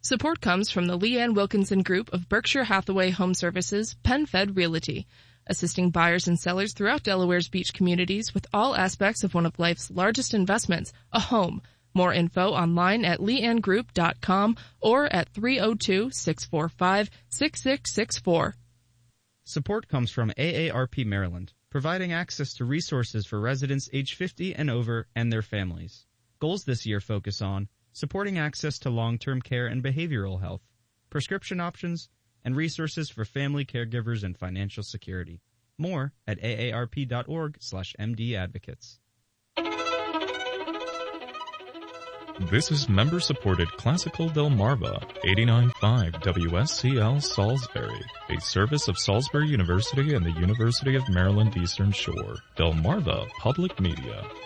Support comes from the Leanne Wilkinson Group of Berkshire Hathaway Home Services, PenFed Realty, assisting buyers and sellers throughout Delaware's beach communities with all aspects of one of life's largest investments, a home. More info online at leannegroup.com or at 302-645-6664. Support comes from AARP Maryland, providing access to resources for residents age 50 and over and their families. Goals this year focus on supporting access to long-term care and behavioral health, prescription options, and resources for family caregivers and financial security. More at aarp.org/mdadvocates. This is member-supported Classical Delmarva, 89.5 WSCL Salisbury, a service of Salisbury University and the University of Maryland Eastern Shore. Delmarva Public Media.